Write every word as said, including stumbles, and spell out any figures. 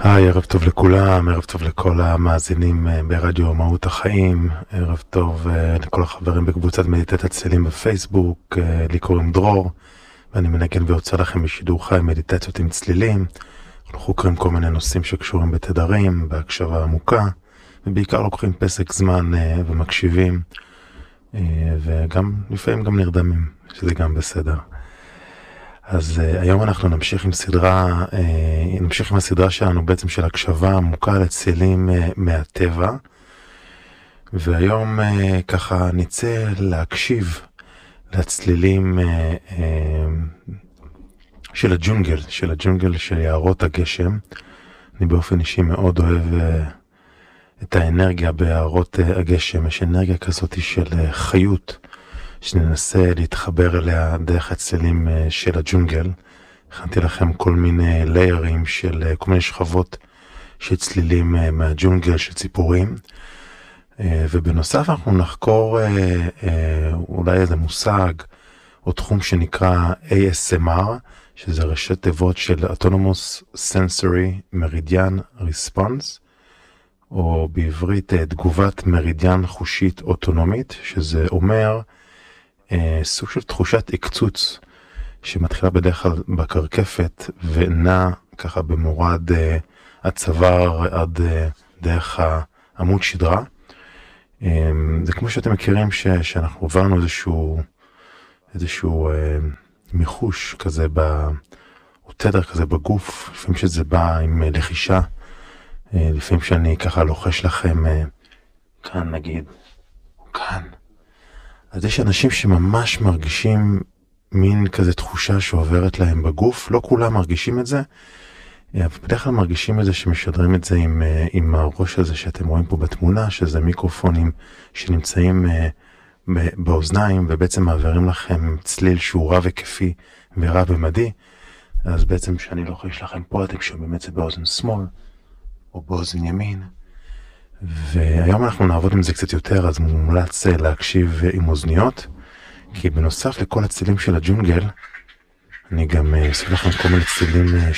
היי, ערב טוב לכולם, ערב טוב לכל המאזינים ברדיו מהות החיים, ערב טוב לכל החברים בקבוצת מדיטת הצלילים בפייסבוק, לי קוראים דרור, ואני מנגן ויוצא לכם בשידור חי מדיטציות עם צלילים. אנחנו חוקרים כל מיני נושאים שקשורים בתדרים, בהקשבה עמוקה, ובעיקר לוקחים פסק זמן ומקשיבים, וגם לפעמים גם נרדמים, שזה גם בסדר. אז uh, היום אנחנו נמשיך עם סדרה, uh, נמשיך עם הסדרה שלנו בעצם של הקשבה עמוקה לצלילים uh, מהטבע, והיום uh, ככה נצא להקשיב לצלילים uh, uh, של הג'ונגל, של הג'ונגל של יערות הגשם. אני באופן אישי מאוד אוהב uh, את האנרגיה ביערות uh, הגשם, יש אנרגיה כזאת של uh, חיות, שננסה להתחבר אליה דרך הצלילים של הג'ונגל. הכנתי לכם כל מיני ליירים של כל מיני שכבות של צלילים מהג'ונגל, של ציפורים. ובנוסף אנחנו נחקור אולי איזה מושג או תחום שנקרא איי אס אם אר, שזה ראשי תיבות של Autonomous Sensory Meridian Response, או בעברית תגובת מרידיאן חושית אוטונומית, שזה אומר Uh, סוג של תחושת הקצוץ שמתחילה בדרך כלל בקרקפת ונע ככה במורד uh, הצוואר עד uh, דרך העמוד שדרה. Um, זה כמו שאתם מכירים ש, שאנחנו עברנו איזשהו איזשהו uh, מיחוש כזה ב, או תדר כזה בגוף, לפעמים שזה בא עם uh, לחישה, uh, לפעמים שאני ככה לוחש לכם uh, כאן נגיד, כאן. אז יש אנשים שממש מרגישים מין כזה תחושה שעוברת להם בגוף, לא כולם מרגישים את זה, אבל בדרך כלל מרגישים את זה שמשדרים את זה עם, עם הראש הזה שאתם רואים פה בתמונה, שזה מיקרופונים שנמצאים באוזניים ובעצם מעבירים לכם צליל שהוא רב היקפי ורב במדי. אז בעצם שאני לוחש לכם פה, אתם שומעים את זה באוזן שמאל או באוזן ימין. והיום אנחנו נעבוד עם זה קצת יותר, אז מומלץ להקשיב עם אוזניות, כי בנוסף לכל הצלילים של הג'ונגל, אני גם אוסיף לכם כל מיני צלילים